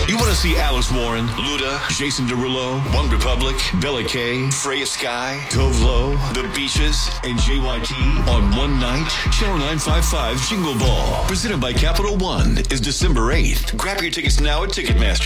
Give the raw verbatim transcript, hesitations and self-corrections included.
You want to see Alice Warren, Luda, Jason Derulo, One Republic, Bella Kay, Freya Sky, Tove Lo, The Beaches, and J Y T on one night? Channel nine fifty-five Jingle Ball, presented by Capital One, is December eighth. Grab your tickets now at Ticketmaster.